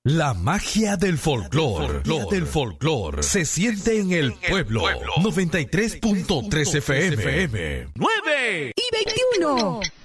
La magia del folclore se siente en el pueblo. 93.3 FM. 9 y 21.